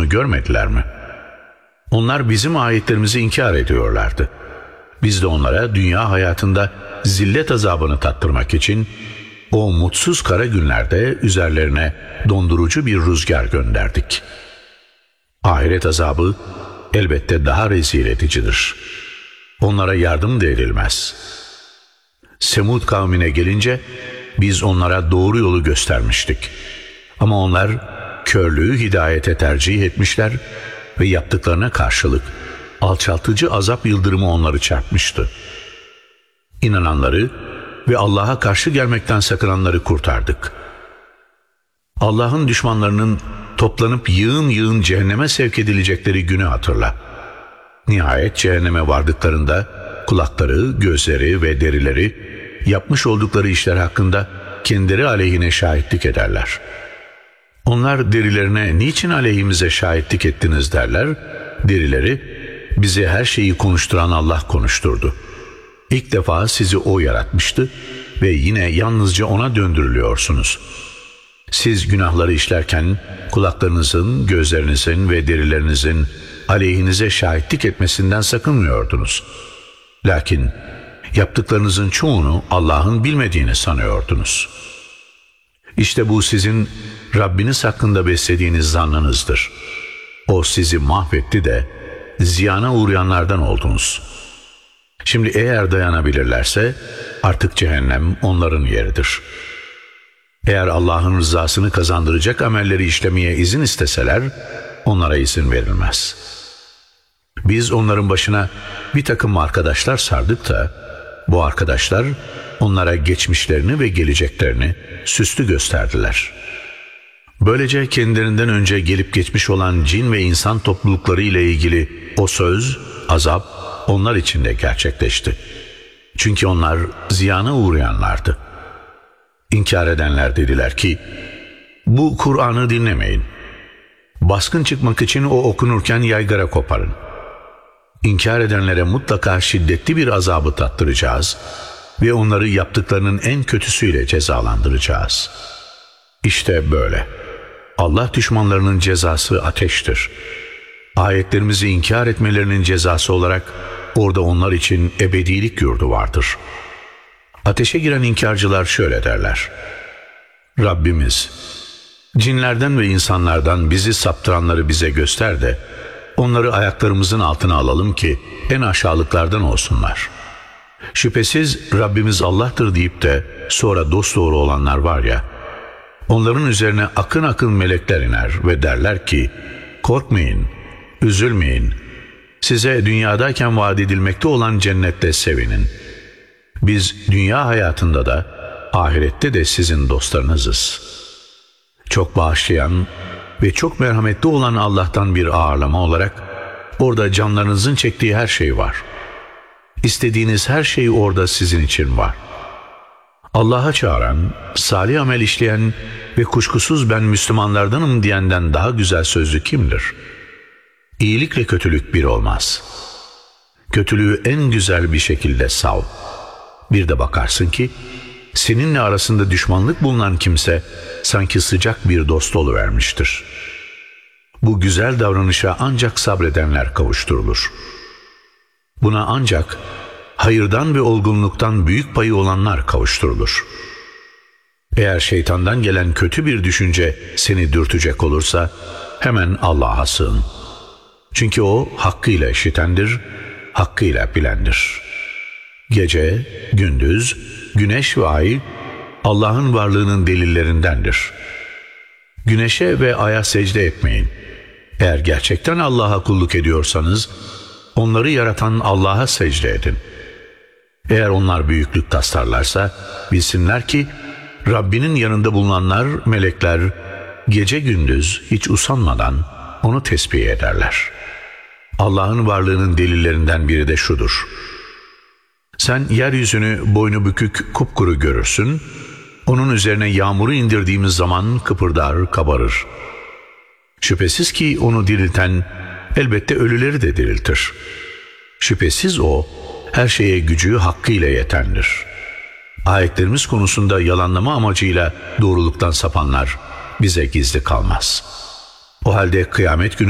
olduğunu görmediler mi? Onlar bizim ayetlerimizi inkar ediyorlardı. Biz de onlara dünya hayatında zillet azabını tattırmak için o mutsuz kara günlerde üzerlerine dondurucu bir rüzgar gönderdik. Ahiret azabı elbette daha rezil edicidir. Onlara yardım da edilmez. Semud kavmine gelince biz onlara doğru yolu göstermiştik. Ama onlar körlüğü hidayete tercih etmişler ve yaptıklarına karşılık alçaltıcı azap yıldırımı onları çarpmıştı. İnananları ve Allah'a karşı gelmekten sakınanları kurtardık. Allah'ın düşmanlarının toplanıp yığın yığın cehenneme sevk edilecekleri günü hatırla. Nihayet cehenneme vardıklarında kulakları, gözleri ve derileri yapmış oldukları işler hakkında kendileri aleyhine şahitlik ederler. Onlar derilerine niçin aleyhimize şahitlik ettiniz derler. Derileri bize her şeyi konuşturan Allah konuşturdu. İlk defa sizi O yaratmıştı ve yine yalnızca O'na döndürülüyorsunuz. Siz günahları işlerken kulaklarınızın, gözlerinizin ve derilerinizin aleyhinize şahitlik etmesinden sakınmıyordunuz. Lakin yaptıklarınızın çoğunu Allah'ın bilmediğini sanıyordunuz. İşte bu sizin Rabbiniz hakkında beslediğiniz zannınızdır. O sizi mahvetti de ziyana uğrayanlardan oldunuz. Şimdi eğer dayanabilirlerse artık cehennem onların yeridir. Eğer Allah'ın rızasını kazandıracak amelleri işlemeye izin isteseler onlara izin verilmez. Biz onların başına bir takım arkadaşlar sardık da bu arkadaşlar onlara geçmişlerini ve geleceklerini süslü gösterdiler. Böylece kendilerinden önce gelip geçmiş olan cin ve insan toplulukları ile ilgili o söz, azap onlar için de gerçekleşti. Çünkü onlar ziyana uğrayanlardı. İnkar edenler dediler ki, bu Kur'an'ı dinlemeyin. Baskın çıkmak için o okunurken yaygara koparın. İnkar edenlere mutlaka şiddetli bir azabı tattıracağız ve onları yaptıklarının en kötüsüyle cezalandıracağız. İşte böyle. Allah düşmanlarının cezası ateştir. Ayetlerimizi inkar etmelerinin cezası olarak orada onlar için ebedilik yurdu vardır. Ateşe giren inkarcılar şöyle derler: Rabbimiz, cinlerden ve insanlardan bizi saptıranları bize göster de onları ayaklarımızın altına alalım ki en aşağılıklardan olsunlar. Şüphesiz Rabbimiz Allah'tır deyip de sonra dosdoğru olanlar var ya, onların üzerine akın akın melekler iner ve derler ki, korkmayın, üzülmeyin, size dünyadayken vaat edilmekte olan cennette sevinin. Biz dünya hayatında da ahirette de sizin dostlarınızız. Çok bağışlayan ve çok merhametli olan Allah'tan bir ağırlama olarak orada canlarınızın çektiği her şey var. İstediğiniz her şey orada sizin için var. Allah'a çağıran, salih amel işleyen ve kuşkusuz ben Müslümanlardanım diyenden daha güzel sözlü kimdir? İyilikle kötülük bir olmaz. Kötülüğü en güzel bir şekilde sav. Bir de bakarsın ki seninle arasında düşmanlık bulunan kimse sanki sıcak bir dost oluvermiştir. Bu güzel davranışa ancak sabredenler kavuşturulur. Buna ancak hayırdan ve olgunluktan büyük payı olanlar kavuşturulur. Eğer şeytandan gelen kötü bir düşünce seni dürtecek olursa hemen Allah'a sığın. Çünkü O hakkıyla işitendir, hakkıyla bilendir. Gece, gündüz, güneş ve ay Allah'ın varlığının delillerindendir. Güneşe ve aya secde etmeyin. Eğer gerçekten Allah'a kulluk ediyorsanız onları yaratan Allah'a secde edin. Eğer onlar büyüklük taslarlarsa bilsinler ki Rabbinin yanında bulunanlar, melekler gece gündüz hiç usanmadan Onu tesbih ederler. Allah'ın varlığının delillerinden biri de şudur: sen yeryüzünü boynu bükük kupkuru görürsün, onun üzerine yağmuru indirdiğimiz zaman kıpırdar, kabarır. Şüphesiz ki Onu dirilten elbette ölüleri de diriltir. Şüphesiz O her şeye gücü hakkıyla yetendir. Ayetlerimiz konusunda yalanlama amacıyla doğruluktan sapanlar bize gizli kalmaz. O halde kıyamet günü